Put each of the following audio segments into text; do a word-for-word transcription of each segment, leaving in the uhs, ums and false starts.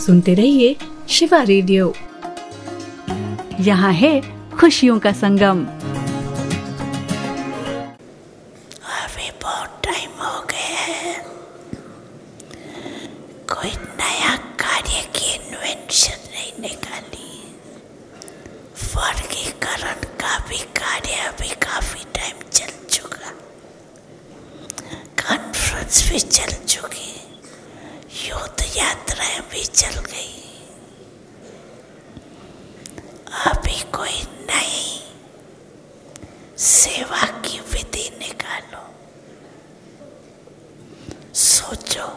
सुनते रहिए शिवा रेडियो। यहाँ है खुशियों का संगम। अभी बहुत टाइम हो गया है, कोई नया कार्य की इन्वेंशन नहीं निकाली। वर्गीकरण का भी कार्य अभी काफी टाइम चल चुका, कॉन्फ्रेंस भी चल चुकी, युद्ध यात्राएं भी चल गई। अभी कोई नई सेवा की विधि निकालो, सोचो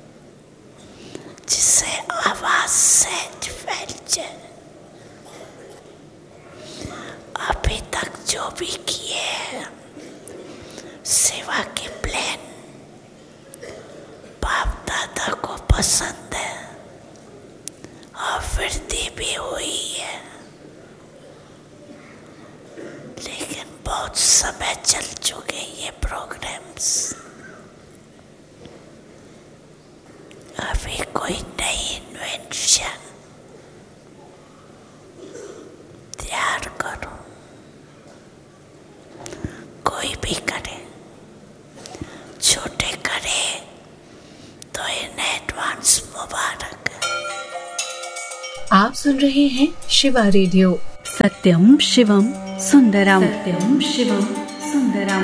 जिससे आवाज सहज फैल जाए। अभी तक जो भी किए हैं सेवा के प्लान बाप दादा को पसंद है और वृद्धि भी हुई है, लेकिन बहुत समय चल चुके ये प्रोग्राम्स। अभी कोई नई इन्वेंशन तैयार करो, कोई भी करे, छोटे करे तो इन एडवांस मुबारक। आप सुन रहे हैं शिवा रेडियो। सत्यम शिवम सुंदरम। सत्यम शिवम सुंदरम।